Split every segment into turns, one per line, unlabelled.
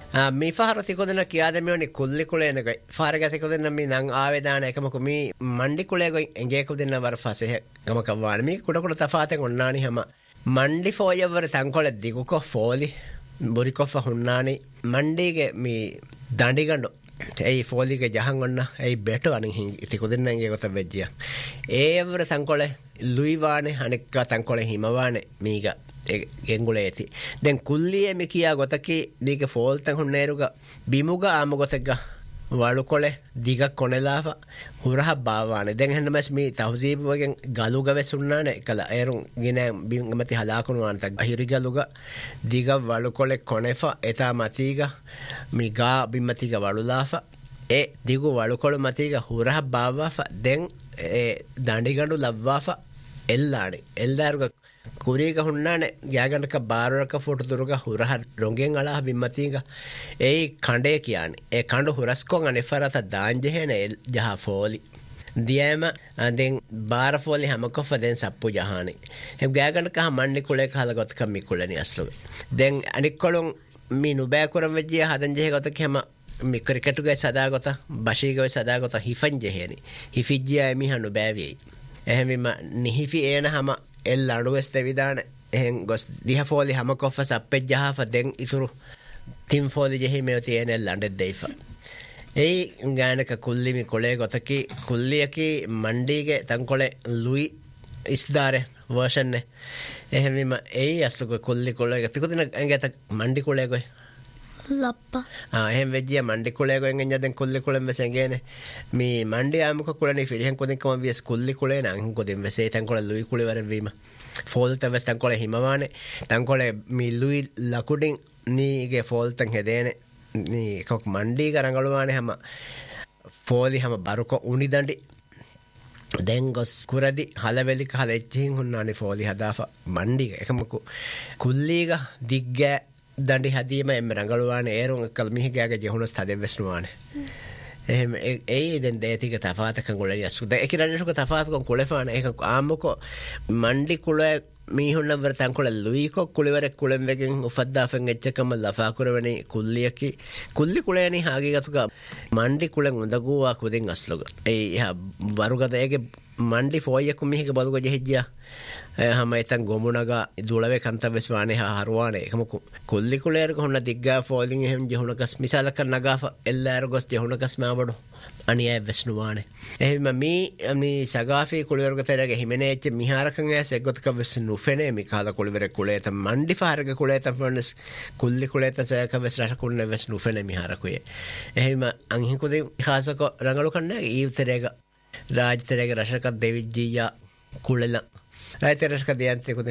mi faharati kodena kiyade me oni kulli kulena go faragati kodena mi nan avedana ekamaku mi mandi kule go enge kodena war fase gamaka wan mi kuda kuda tafaten onnani hama mandi foyever tankole diguko foli buriko fa hunnani mandige mi dandigando ei folige jahan onna ei beto anin hin itikodena enge gota vejja ever tankole luiwane anikka tankole himawane miga ಎಂಗುಳೇತಿ then ಕುಲ್ಲಿಯೆ ಮಿಕಿಯಾ ಗೊತಕಿ ದೀಗೆ ಫೋಲ್ತಂ ಹುನ್ನೇರುಗ ಬಿಮುಗ ಆಮ ಗೊತೆಗ್ಗ ವಾಳುಕೊಳೆ ದಿಗ ಕೊನೆಲಾಫ ಹುರಹ ಬಾವಾನೆ then ಹೆನ್ನಮಸ್ ಮಿ ತಹಜೀಬ್ ವಗೆನ್ ಗಲುಗವೆ ಸುನ್ನಾನೆ ಕಲ ಏರು ಗಿನೆ ಬಿಮತಿ ಹಲಾಕುನು ಅಂತ ಹಿರಿಗಲುಗ ದಿಗ ವಾಳುಕೊಳೆ ಕೊನೆಫ ಎತಾ ಮತಿಗ Miga ಬಿಮತಿಗ ವಾಳುಲಾಫ A ದಿಗು ವಾಳುಕೊಳು ಮತಿಗ ಹುರಹ ಬಾವಾಫ then ದಂಡಿಗಂಡು ಲವ್ವಾಫ ಎಲ್ಲಾಣಿ ಎಲ್ಲಾರುಗ ಕುರಿಗ ಹುಣ್ಣಾನೆ ಗ್ಯಾಗಂಡಕ ಬಾರಕ photo ದುರುಗ ಹುರಹ ರೊಂಗೆನ್ ಅಳಹ ಬಿಮ್ಮತಿಗ ಏಯ್ ಖಂಡೆ ಕಿಯಾನೆ ಏ Khandu ಹುರಸ್ಕೊಂ ಅನೆಫರತ ದಾಂಜೆಹೆನೆ ಜಹ ಫೋಲಿ ದಿಯಮ then ಬಾರ ಫೋಲಿ ಹಮಕೊಫ then ಸಪ್ಪು ಜಹಾನೆ A ಗ್ಯಾಗಂಡಕ ಮಣ್ಣಿ ಕುಳೆ ಕಾಲ ಗೊತಕ ಮಿ ಕುಳೆನಿ ಅಸ್ಲು then ಅನಿಕ್ಕೊಳುಂ ಮಿ ನುಬෑ ಕುರಂ ವೆಜ್ಜಿಯ ಹದನ್ ಜೆಹ ಗೊತಕ ಹಮ ಮಿ ಕ್ರಿಕೆಟುಗೆ ಸದಾ ಗೊತ ಬಶಿಗೆ ಸದಾ ಗೊತ ಹಿಫನ್ ಜೆಹೆನಿ ಹಿಫಿಜ್ಜಿಯ ಮಿ ಹನು ಬෑವಿ ಎಹಮಿಮ ನಿಹಿಫಿ ಏನ ಹಮ ಎಲ್ಲ ಅಡುವೆಸ್ತೆ ವಿಧಾನ ಹೆಂಗೆ ಗೊಸ್ ದಿಹ ಫೋಲಿ ಹಮ ಕೊಫ ಸಪ್ಪೆ ಜಹಾಫ ದೆಂಗ್ ಇತುರು ತಿಮ್ ಫೋಲಿ ಜೆಹಿ ಮೇವತಿ ಏನೆಲ್ಲ ಅಂಡೆದ್ದೈಫ ಏಯ್ ಗಾನಕ ಕುಲ್ಲಿಮಿ ಕೊಳೆ ಗೊತಕಿ ಕುಲ್ಲಿಯಕಿ ಮಂಡಿಗೆ ತಂಕೊಳೆ ಲುಯಿ ಇಸ್ದಾರೆ ವರ್ಷನ್ನೆ ಎಹಮಿಮ ಏಯ್ ಅಸ್ಲುಗ ಕುಲ್ಲಿ ಕೊಳೆಗೆ ತಿಕುದಿನ ಹಂಗೆ ತ ಮಂಡಿ ಕೊಳೆಗೊಯ್ ಲಪ್ಪ එහෙම වෙජ්ජිය මණ්ඩි කුලේ ගොෙන් එඤ්ඤදෙන් කුල්ලි කුලෙන් වෙසෙන්ගේනේ මී මණ්ඩි ආමුක කුලනේ ෆිරිහෙන් කොදින් කම වියස් කුල්ලි කුලේ නං කොදින් වෙසේ තන් කොල ලුයි කුලේ වර වීම ෆෝල් තවස් තන් කොල හිමවානේ තන් කොල මී ලුයි ලකුඩින් නීගේ ෆෝල් තන් හෙදේනේ නී කොක් මණ්ඩි කරංගලවානේ හැම ෆෝලි හැම බරුක උනි දණ්ඩි දැන් ගොස් කුරදි හලවෙලි කලෙච්චින් හුන්නානේ ෆෝලි හදාෆ මණ්ඩි එකමකු කුල්ලීග දිග්ගෑ ದಂಡಿ ಹದೀಮ ಎಮ್ಮೆ ರಂಗಳುವಾನೆ ಏರು ಕಲ್ ಮಿಹಿಗಾಗ ಜೆಹುನಸ್ ತದೆವೆಸ್ನುವಾನೆ එහෙම ඒ දැන් දේතික තෆාතකන් ගොලයි අසු දැන් ඒකිරන්නේක තෆාතකන් කොලෙෆාන ඒක ආම්මකෝ මණ්ඩි කුල මීහුන්නවර තන් කොල ලුයිකෝ කුලවර කුලෙන් වෙගෙන් උෆද්දාෆෙන් එච්චකම ලෆා කරවනේ කුල්ලියකි කුල්ලි කුලේනි හාගේ ගතුක මණ්ඩි කුලෙන් උඳගුවා කුදෙන් අස්ලොග ඒ යා වරුගද ඒගේ මණ්ඩි ෆෝයක මිහික බලුග ජෙහිජ්ජා ಹಮ ಎತಂ ಗೊಮುನಗ ದುಳವೆ ಕಂತವೆಸ್ ವಾನೆ ಹರವಾನೆ ಕಮ ಕೊಲ್ಲಿ ಕುಳೇರ್ಗ ಹೊನ್ನ ದಿಗ್ಗಾ ಫೋಲಿಂಗ್ ಹೆಂ ಜಹುನಕಸ್ ಮಿಸಾಲಕ ನಗಾಫ ಎಲ್ಲಾರ್ಗಸ್ ಜಹುನಕಸ್ ಮಾಬಡು ಅನಿಯ ವೆಸ್ನುವಾನೆ ಎಹಿಮ ಮಿ ಸಗಾಫಿ ಕುಳೇರ್ಗ ತೆರಗೆ ಹಿಮೆನೆ ಎಚ್ಚ ಮಿಹಾರಕಂ ಎಸ್ ಎಗೊತಕ ವೆಸ್ ನುಫೆನೆ ಮಿ ಕಾಲ ಕುಳವೆರೆ ಕುಳೇತ ಮಂಡಿ ಫಾರಗ ಕುಳೇತ ಫಂಡಸ್ ಕುಲ್ಲಿ ಕುಳೇತ ಸಯಕ ವೆಸ್ ರಶ ಕುಳ್ನೆ ವೆಸ್ ನುಫೆನೆ ಮಿಹಾರಕುಯೆ ಎಹಿಮ ಅಂಹಿ ಕುದಿ ಖಾಸಕ ರಂಗಳು ಕನ್ನೆ ಈ ತೆರೆಗ ರಾಜ ತೆರೆಗ ರಶಕ ದೇವಿಜ್ಜಿಯ ಕುಳೆಲ ರಾಯ್ತೆರಸ್ಕ ದಿಯಂತೆ ಕುದೆ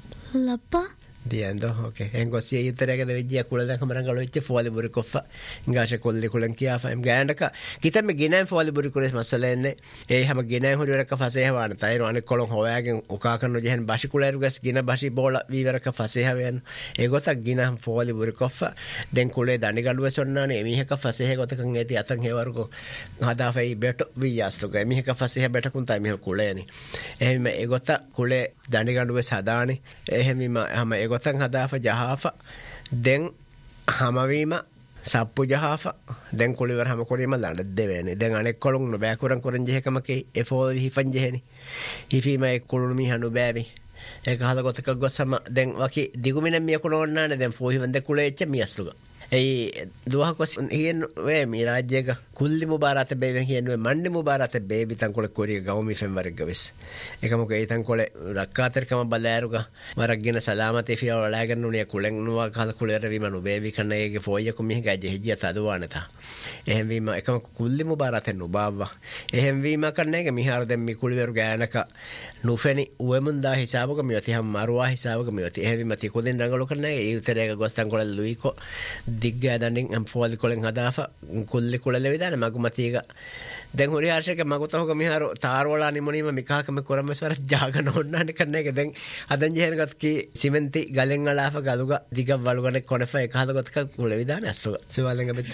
ಲಪ್ಪ ದಿಯಂದೋ ಓಕೆ ಹೆಂಗೊಸಿ ಇತರೆಗೆ ದೇವಿಜ್ಜಿಯ ಕುಳೆದ ಕಮರಂಗಳು ಇಚ್ಚೆ ಫೋಲಿ ಬುರಿ ಕೊಫ ಇಂಗಾಶ ಕೊಲ್ಲಿ ಕುಳಂ ಕಿಯಾಫ ಎಂ ಗ್ಯಾಂಡಕ ಕಿತಮ್ಮೆ ಗಿನೈನ್ ಫೋಲಿ ಬುರಿ ಕುರೆ ಮಸಲೆನೆ ಏ ಹಮ ಗಿನೈನ್ ಹುರಿರಕ ಫಸೆ ಹವಾನ ತೈರು ಅನೆ ಕೊಳಂ ಹೋಯಾಗೆನ್ ಉಕಾಕನ್ನು ಜೆಹನ್ ಬಾಶಿ ಕುಳೆರುಗಸ್ ಗಿನ ಬಾಶಿ ಬೋಳ ವಿವರಕ ಫಸೆ ಹವೆನ್ ಏ ಗೊತ ಗಿನ ಫೋಲಿ ಬುರಿ ಕೊಫ ದೆನ್ ಕುಳೆ ದಂಡಿಗಡುವೆ ಸೊನ್ನಾನೆ ಎಮಿಹಕ ಫಸೆ ಹೆ ಗೊತಕಂ ಏತಿ ಅತಂ ಹೇವರ್ಗು ಹದಾಫೈ ಬೆಟೋ ವಿಯಾಸ್ತುಗ ಎಮಿಹಕ ಫಸೆ ಹೆ ಬೆಟಕುಂ ತೈ ಮಿಹ ಕುಳೆನಿ ಎಹಿಮ ಏ ಗೊತ ಕುಳೆ ದಂಡಿಗಡುವೆ ಸದಾನಿ ಎಹಿಮ ಹಮ ಏ ಗೊತಂ ಹದಾಫ ಜಹಾಫ ದೆನ್ ಹಮವೀಮ ಸಪ್ಪು ಜಹಾಫ ದೆನ್ ಕುಳಿವರ ಹಮ ಕುಳಿಮ ಲಂಡ ದೇವೇನೆ ದೆನ್ ಅನೆ ಕೊಳುಂ ನು ಬ್ಯಾಕುರಂ ಕುರಂ ಜೆಹಕಮಕೆ ಎಫೋ ಹಿಫಂ ಜೆಹನಿ ಹಿಫೀಮ ಎ ಕುಳುನು ಮಿ ಹನು ಬ್ಯಾವಿ ಏಕ ಹದ ಗೊತಕ ಗೊಸಮ ದೆನ್ ವಕಿ ದಿಗುಮಿನ ಮಿ ಕುಣ ಒನ್ನಾನೆ ದೆನ್ ಫೋ ಹಿವಂದೆ ಕುಳೆ ಎಚ್ಚ ಮಿ ಅಸ್ಲುಗ ei duhakos hien we mi rajyega kulli mubarate be hien we mandi mubarate be bitan kole koriga gawmi fem wargavis ekamuke eitan kole rakkater kama balaruga waragina salamate fiya walagen nuniya kulen nuwa kala kulera wi manu be wi kanne ege foye ko mi gaje hejia taduwane ta ehem wi ma ekamuke kulli mubarate nu bawa ehem wi ma kanne ge mi har dem mi kuliveru gaanaka nufeni uemunda hisabuga mi wati ham marwa hisabuga mi wati ehem wi mati kodin rangalu kanne e uterega gostan kole luiko දිග්ගෑ දණ්ඩින් අම් ෆෝලි කොලෙන් හදාෆ කුල්ලි කුලල විදාන මගුමතිග දැන් හොරි හර්ෂක මගුතහක මිහාරෝ තාරවලා නිමුනීම මිකාකම කොරමස්වර ජාගන ඔන්නාන කන්නේක දැන් අදන් ජෙහෙනගත් කි සිමෙන්ති ගලෙන් අලාෆ ගලුග දිග වලුගන කොනෆ එක හදගතක කුල විදාන අස්ලුග සිවලෙන් බෙත්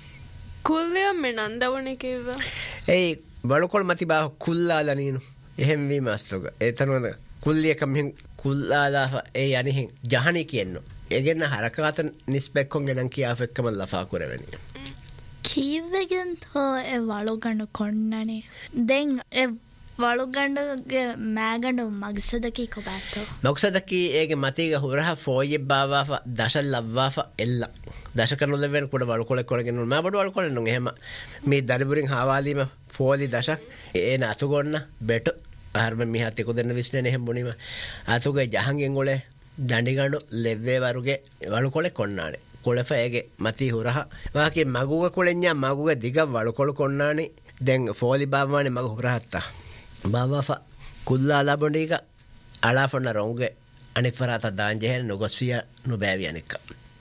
කුල්ලිය මෙනන්දවනේ කිව්වා ඒ වලකොල් මති බා කුල්ලාලා නීනු එහෙම් වීම අස්ලුග ඒතනොද කුල්ලිය කම් කුල්ලාලා ඒ යන්නේ ජහනි කියන්නෝ එගෙන හරකාත නිස්බෙක්කොන් ගෙනන් කියාෆෙක්කම ලෆා කරවෙනි
කීවගෙන්තෝ එ වලුගණ්ඩ කොන්නනේ දෙන් එ වලුගණ්ඩගේ මෑගණ්ඩ මගසදකී කොබෑත්තෝ
මක්සදකී ඒගේ මතීග හුරහ ෆෝයෙබ්බාවාෆ දශල් ලබ්වාෆ එල්ල දශකනුලවෙන් කුඩ වලුකොලෙක් කොරගෙන මා බඩ වලුකොලෙන්නු එහෙම මේ දරිබුරින් හාවාලීම ෆෝලි දශක් ඒන අතුගොන්න බෙට හර්ම මිහත් එක්ක දෙන්න විශ්නේ එහෙම බොනීම අතුගේ ජහන්ගෙන් ගොලේ දණ්ඩිගණ්ඩු ලෙව්වේ වරුගේ වලුකොලෙක් කොන්නානේ කොළෙෆයගේ මතී හුරහ වාගේ මගුග කොළෙන්ඥා මගුග දිග වලුකොළු කොන්නානේ දැන් ෆෝලි බාවානේ මග හුරහත්තා බාවාෆ කුල්ලා ලබොඩීක අලාෆොන්න රොංගේ අනිෆරාත දාංජෙහෙන නොගොස්විය නොබෑවියනෙක්ක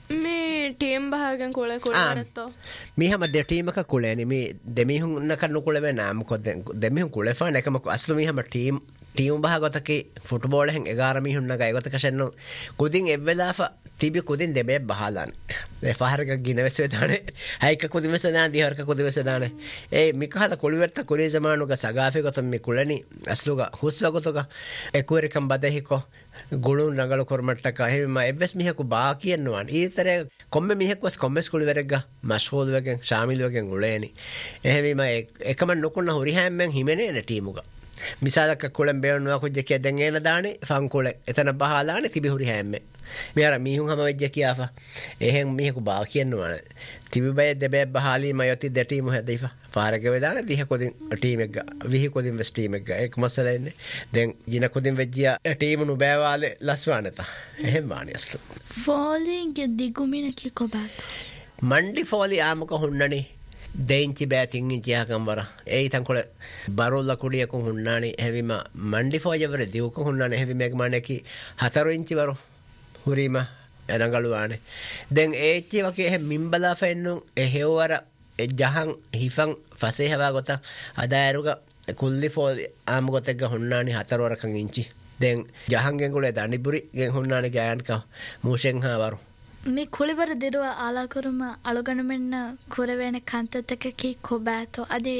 මේ ටීම් බහගෙන් කොළේ කොළරත්තෝ
මීහම දෙටීමක කුලේනි මේ දෙමිහුන්න කන්නු කුලවේ නාමකොත් දෙමිහුන් කුලෙෆා නැකමක අස්ලු මීහම ටීම් බහ ගොතකි ෆුට්බෝල් එහෙන් 11 මිහුන්නක ඒගොතක ෂෙන්නු කුදින් එව්වෙලාෆ තිබි කුදින් දෙබේ බහලාන ඒ ෆහරක ගිනවසේ දානේ හයික කුදිවස දාන දිහරක කුදිවස දානේ ඒ මිකහද කොළුවර්ත කුරේ ජමානුක සගාෆේ ගොතම් මේ කුලනි අස්ලුග හුස්ව ගොතක එකුවරකම් බදහිකෝ ගුණු නගල කොර්මට්ටක එහෙම එවස් මිහකු බා කියනවාන් ඊතරේ කොම්මෙ මිහක්වස් කොම්මස් කුලිවරග්ග මෂහූල් වගෙන් ශාමිල් වගෙන් උලේනි එහෙම එකම නොකුන්න හොරි හැම්මෙන් හිමනේ න ටීමුක මිසාලක කුලම් බේවනවා කුජ්ජ කියදෙන් එන දානේ ෆන් කුල එතන බහලානේ තිබි හොරි හැම්මෙ මෙයාර මිහුන් හැම වෙජ්ජ කියාෆා එහෙන් මිහකු බා කියනවා තිබි බය දෙබේ බහලී මයති දෙටීමු හැදීෆා පාරක වේදාන දිහ කොදින් ටීම් එක විහි කොදින් වෙස් ටීම් එක එක් මසලෙන්නේ දැන් ගින කොදින් වෙජ්ජියා ටීම් නු බෑවාලේ ලස්වානත එහෙම වානියස්තු
ෆෝලින්ගේ දිගුමින කි කොබාත
මණ්ඩි ෆෝලි ආමක හොන්නනේ දෙයින්චි බෑතින් ඉන්චියාකම් වර ඒ තන් කොල බරොල්ල කුඩියක හොන්නානේ හැවිම මණ්ඩි ෆෝජවර දිවක හොන්නානේ හැවිමක මානකි 4 ඉන්චි වර හුරීම එනගලුවානේ දැන් ඒච්චි වගේ එහෙ මිම්බලා ෆෙන්නු එහෙවර ජහන් හිෆන් ෆසේ හවා ගොත අදායරුග කුල්ලි ෆෝලි ආම ගොතක හොන්නානේ 4 වරකන් ඉන්චි දැන් ජහන්ගෙන් කුලේ දණිබුරි ගෙන් හොන්නානේ ගෑන්ක මූෂෙන් හාවරු
මේ කුලිවර දිරුව ආලාකුරුම අලුගණමෙන්න කුරවේන කන්තතක කි කොබෑතෝ අදී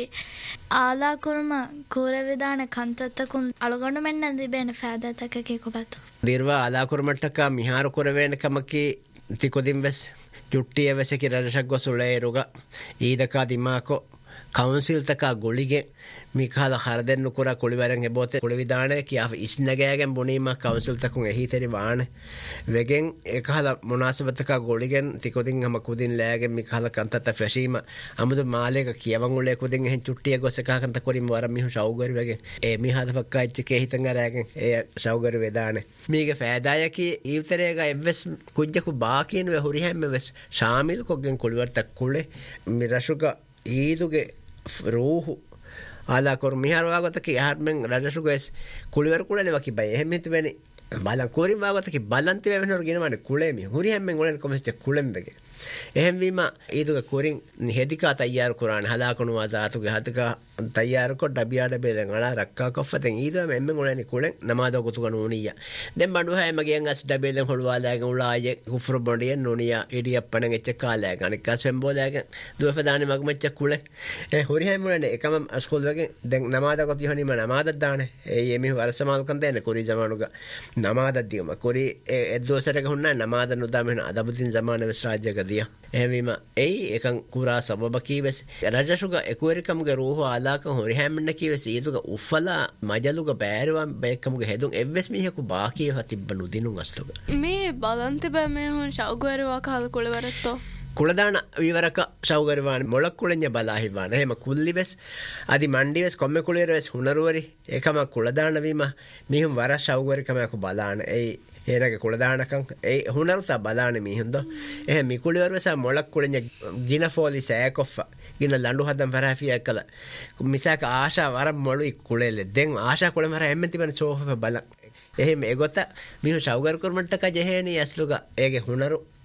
ආලාකුරුම කුරවිදාන කන්තතකුන් අලුගණමෙන්න දිබේන ෆෑදතක කි කොබෑතෝ
දිරුව ආලාකුරුමට්ටක මිහාරු කුරවේන කමකි තිකොදින් වෙස් චුට්ටිය වෙසකි රදශක් ගොසුලේ රුග ඊදකා දිමාකෝ කවුන්සිල් තකා ගොලිගේ මිකාල හරදෙන්නු කුර කුලිවරන් එබෝතේ කුලිවිදානේ කියාව ඉස්නගෑගෙන් බොනීම කවුන්සිල් තකුන් එහිතරි වානේ වෙගෙන් එකහල මුනාසබතක ගොලිගෙන් තිකොදින් හම කුදින් ලෑගෙන් මිකාල කන්තත ෆැෂීම අමුදු මාලේක කියවන් උලේ කුදින් එහෙන් චුට්ටිය ගොසකා කන්ත කොරිම වර මිහු ෂවුගරි වෙගෙන් ඒ මිහාද පක්කාච්ච කේ හිතන් අරගෙන ඒ ෂවුගරි වේදානේ මේක ෆෑදායකී ඊතරේක එවස් කුජ්ජකු බාකින් වේ හොරි හැම්ම වෙස් ශාමිල් කොගෙන් කුලිවර්ත කුලේ මිරෂුක ඊදුගේ රෝහු ආලාකොර මිහාර වාගතක යහර්මෙන් රජසුගස් කුලිවර කුලනේ වකි බය එහෙම හිතවෙනි බලන් කොරින් වාගතක බලන්ති වෙනවර ගෙනවනේ කුලේමි හුරි හැම්මෙන් ගොලෙන් කොමෙච්ච කුලෙම් බගේ එහෙම වීම ඊදුගේ කොරින් හෙදිකා තයාර කුරාන හලාකොණු වාසාතුගේ හතක තයාර කොට ඩබියාඩ බෙලෙන් අලා රක්කා කොෆතෙන් ඊදුව මෙම්මෙන් ගොලනේ කුලෙන් නමාද කොතු කනෝනිය දැන් බඩු හැම ගියන් අස් ඩබෙලෙන් හොළුවාලාගෙන උලායේ කුෆර බොඩිය නොනිය ඉඩියප්පණන් එච්ච කාලයක අනික සෙම්බෝලාගෙන දුවෆ දාන්නේ මගමච්ච කුලේ ඒ හොරි හැම ගොලනේ එකම අස්කෝල් වගේ දැන් නමාද කොති හොනිම නමාද දාන්නේ ඒ එමි වරසමාල්කන් දෙන්නේ කොරි ජමානුක නමාද දියම කොරි එද්දෝසරක හොන්න නමාද නොදාමෙන අදබුතින් ජමාන වෙස් රාජ්‍යක දිය එහෙම එයි එකන් කුරා සබබ කීවස් රජසුග එකුවරිකම්ගේ රෝහ ආලාක හොරි හැම්මන්න කීවස් ඊදුග උෆලා මජලුග බෑරවම් බේකම්ගේ හෙදුන් එවස් මිහකු බාකී හතිබ්බනු දිනුන් අස්ලුග
මේ බලන්ති බෑ මේ හොන් ෂවුගරවා කාල කුලවරත්තෝ
කුලදාන විවරක ෂවුගරවාන මොලක් කුලෙන්ය බලාහිවාන එහෙම කුල්ලිවෙස් අදි මණ්ඩිවෙස් කොම්මෙ කුලේරවෙස් හුනරුවරි ඒකම කුලදාන වීම මිහුම් වර ෂවුගරිකමක බලාන එයි ඒනගේ කුලදානකන් ඒ හුනරුත බලාන මිහුන්ද එහෙ මිකුලිවරවස මොලක් කුලෙන්ය ගින ෆෝලි සෑකොෆ්ෆ ගින ලඬු හදම් පරාෆිය කළ මිසක ආශා වර මොළු කුලෙල දෙන් ආශා කුලෙ මර එම්මෙති බන සෝෆ බල එහෙම ඒගොත මිහු ෂවුගර කුර්මට්ටක ජෙහෙනි ඇස්ලුග ඒගේ හුනරු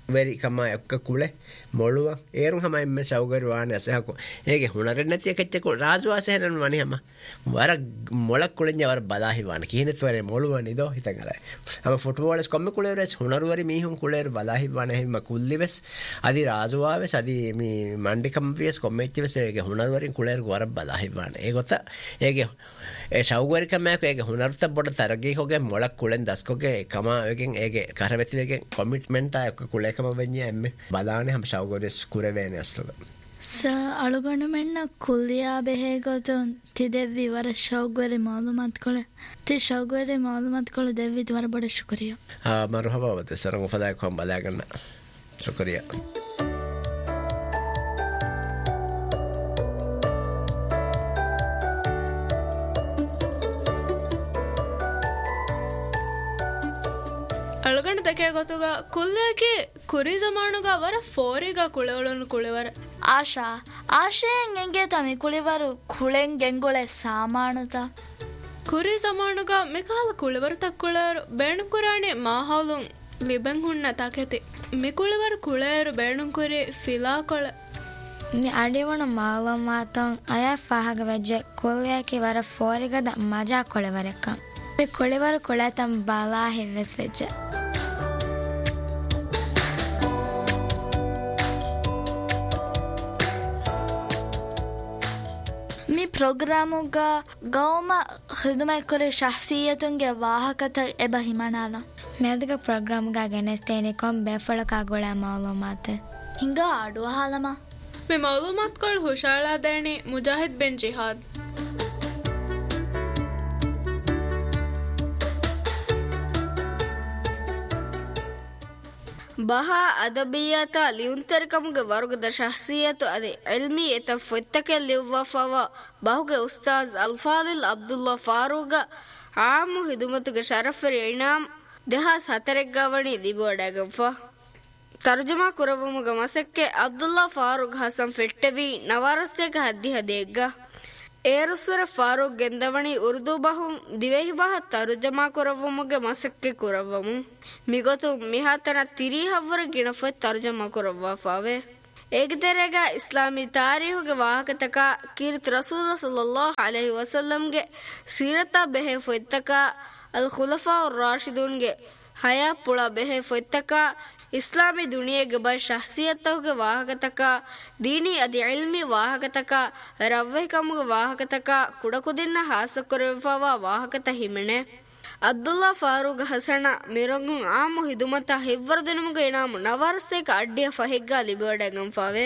වෙරි කම එක්ක කුලේ මොළුව ඒරුම් හැම එම්ම සෞගරි වානේ අසහකෝ ඒගේ හුනර නැති එකච්ච රාජවාස හැරන වනේ හැම වර මොලක් කුලෙන් වර බලාහි වාන කීනෙත් වරේ මොළුව නිදෝ හිතන් අර හැම ෆුට්බෝලස් කොම්ම කුලේ රස් හුනර වරි මීහුන් කුලේ බලාහි වාන හැම කුල්ලිවස් අදි රාජවාවස් අදි මේ මණ්ඩි කම්පියස් කොම්මෙච්චවස් ඒගේ හුනර වරින් කුලේ වර බලාහි වාන ඒගොත ඒගේ ඒ සෞගරි කමයක ඒගේ හුනරත බොඩ තරගී කොගේ මොලක් කුලෙන් දස්කොගේ කම එකෙන් ඒගේ කරවෙතිවගේ කොමිට්මන්ට් ආයක කුලේකම වෙන්නේ එම්මේ බලානේ හැම සෞගරිස් කුරවේනේ අස්ලක
ಅಳುಗಣಮೆಣ್ಣ ಕುಲ್ಲಿಯಾ ಬೆಹೆಗೊತುನ್ ತಿದೆವ್ವಿ ವರ ಶೌಗ್ವರಿ ಮಾಲೂಮಾತ್ ಕೊಳೆ ತಿ ಶೌಗ್ವರಿ ಮಾಲೂಮಾತ್ ಕೊಳೆ ದೆವ್ವಿ ವರ ಬಡ ಶುಕ್ರಿಯಾ
ಮರ್ಹಬಾ ವತೆ ಸರಂಗ ಫದಾಯ ಕೊಂ ಬಲಾಗನ್ನ ಶುಕ್ರಿಯಾ
ಅಳುಗಣ ತಕೆ ಗೊತ್ತುಗ ಕುಲ್ಲೇಕಿ ಕುರಿ ಜಮಾನುಗ ವರ ಫೋರಿಗ ಕುಳೆವಳನು ಕುಳೆವರ
ಆಶೆಯಂ ಎಂಗೆ ತಮಿ ಕುಳಿವರು ಕುಳೆಂ ಗೆಂಗೊಳೆ ಸಾಮಾನುತ
ಕುರಿ ಜಮಾನುಗ ಮಿಕಾಲ ಕುಳೆವರ ತಕ್ಕುಳೆರು ಬೇಣು ಕುರಾಣಿ ಮಾಹೌಲು ಲಿಬೆಂ ಹುಣ್ಣ ತಕೆತಿ ಮಿಕುಳೆವರು ಕುಳೆರು ಬೇಣು ಕುರಿ ಫಿಲಾ ಕೊಳೆ
ಮಿ ಅಡಿವಣ ಮಾಲೂಮಾತಂ ಅಯ ಫಾಹಗ ವೆಜ್ಜೆ ಕುಲ್ಲೇಕಿ ವರ ಫೋರಿಗದ ಮಜಾ ಕೊಳೆವರೆಕ್ಕ ಮಿ ಕುಳೆವರು ಕುಳೆತಂ ಬಾಲಾ ಹೆವ್ವೆಸ್ ವೆಜ್ಜೆ
ಮಿ ಪ್ರೋಗ್ರಾಮುಗ ಗೌಮ ಖಿದಮತ್ ಶಖ್ಸಿಯತುಂಗೆ ವಾಹಕತ ಎಬ ಹಿಮನಾಲ
ಮೇದಗ ಪ್ರೋಗ್ರಾಮುಗ ಗೆನೆಸ್ತೇನೆ ಕೊಂ ಬೆಫಳಕಾಗೊಳ ಮಾಲೂಮಾತೆ
ಹಿಂಗ ಆಡುವ ಹಾಲಮ
ಮಿ ಮಾಲೂಮಾತ್ಗಳು ಹುಷಾಳಾ ದೇಣಿ ಮುಜಾಹಿದ್ ಬಿನ್ ಜಿಹಾದ್
ಬಹಾ ಅದಬಿಯತ ಲಿಯುಂತರಿಕಮುಗೆ ವರ್ಗದ ಶಖ್ಸಿಯತು ಅದೆ ಇಲ್ಮಿ ಎತ ಫೊತ್ತಕೆ ಲಿವ್ವಫವ ಬಹುಗೆ ಉಸ್ತಾಜ್ ಅಲ್ಫಾಲಿಲ್ ಅಬ್ದುಲ್ಲಾ ಫಾರೂಗ ಆಮು ಹಿದುಮತುಗೆ ಶರಫರಿ ಇನಾಮ್ ದೆಹಾಸ್ ಹತರೆಗ್ಗವಣಿ ದಿಬೋಡಾಗಂಫ ತರ್ಜಮಾ ಕುರವಮುಗ ಮಸಕ್ಕೆ ಅಬ್ದುಲ್ಲಾ ಫಾರೂಕ್ ಹಸನ್ ಫೆಟ್ಟವಿ ನವಾರಸ್ತೆಗ ಹದ್ದಿ ಹದೇಗ್ಗ ಏರುಸುರ ಫಾರೂಕ್ ಗೆಂದವಣಿ ಉರ್ದು ಬಹುಂ ದಿವೆಹಿ ಬಹ ತರ್ಜಮಾ ಕುರವಮುಗೆ ಮಸಕ್ಕೆ ಕುರವಮು ಮಿಗೊತು ಮಿಹಾತನ ತಿರಿಹವ್ವರ ಗಿಣಫೆ ತರ್ಜಮಾ ಕುರವ್ವ ಫಾವೆ ಏಗದೆರೆಗ ಇಸ್ಲಾಮಿ ತಾರೀಹುಗೆ ವಾಹಕತಕ ಕೀರ್ತಿ ರಸೂಲ ಸಲ್ಲಲ್ಲಾಹು ಅಲೈಹಿ ವಸಲ್ಲಂಗೆ ಸೀರತಾ ಬೆಹೆ ಫೊಯ್ತಕ ಅಲ್ ಖುಲಫಾ ರಾಶಿದೂನ್ಗೆ ಹಯಾ ಪುಳ ಬೆಹೆ ಫೊಯ್ತಕ ಇಸ್ಲಾಮಿ ದುನಿಯೆಗೆ ಬ ಶಖ್ಸಿಯತ್ತವುಗೆ ವಾಹಕತಕ ದೀನಿ ಅದಿ ಇಲ್ಮಿ ವಾಹಕತಕ ರವ್ವೆಕಮುಗೆ ವಾಹಕತಕ ಕುಡಕುದಿನ್ನ ಹಾಸಕೊರೆಫವ ವಾಹಕತ ಹಿಮೆಣೆ ಅಬ್ದುಲ್ಲಾ ಫಾರೂಕ್ ಹಸಣ ಮಿರಂಗು ಆಮು ಹಿದುಮತ ಹಿವ್ವರದಿನಮುಗೆ ಇನಾಮು ನವಾರಸ್ತೆಕ ಅಡ್ಡಿಯ ಫಹಿಗ್ಗ ಲಿಬೋಡಗಂ ಫಾವೆ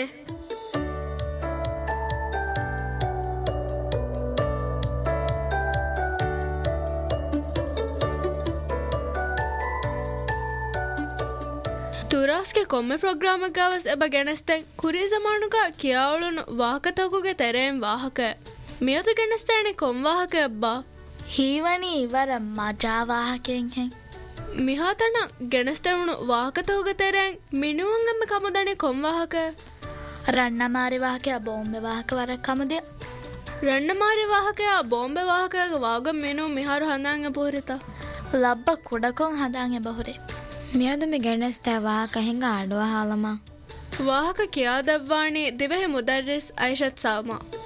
ತುರಾಸ್ಗೆ ಕೊಮ್ಮೆ ಪ್ರೋಗ್ರಾಮಗಾವಸ್ ಎಬ ಗೆಣಸ್ತೇನ್ ಕುರಿ ಜಮಾನುಗ ಕಿಯಾವಳುನು ವಾಹಕತಗುಗೆ ತೆರೆಂ ವಾಹಕ ಮಿಯತು ಗೆಣಸ್ತೇನೆ ಕೊಂ ವಾಹಕ ಎಬ್ಬ
ಹೀವಣಿ ಇವರ ಮಜಾ ವಾಹಕೆಂ ಹೆಂ
ಮಿಹಾತನ ಗೆಣಸ್ತೇವಣು ವಾಹಕತಗುಗೆ ತೆರೆಂ ಮಿನುವಂ ಎಮ್ಮೆ ಕಮುದಣೆ ಕೊಂ ವಾಹಕ
ರಣ್ಣಮಾರಿ ವಾಹಕೆ ಬೊಂಬೆ ವಾಹಕ ವರ ಕಮುದಿಯ
ರಣ್ಣಮಾರಿ ವಾಹಕೆ ಬೊಂಬೆ ವಾಹಕ ವಾಗ ಮಿನು ಮಿಹಾರು ಹಂದಾಂಗೆ ಪೂರಿತ
ಲಬ್ಬ ಕುಡಕೊಂ ಹಂದಾಂಗೆ ಬಹುರೆ
ಮಿಯದು ಮಿ ಗೆಣಸ್ತೆ ವಾಹಕ ಹಿಂಗ ಆಡುವ ಹಾಲಮ
ವಾಹಕ ಕಿಯಾದವ್ವಾಣಿ ದಿವೆಹೆ ಮುದರ್ರಿಸ್ ಐಷತ್ ಸಾಮ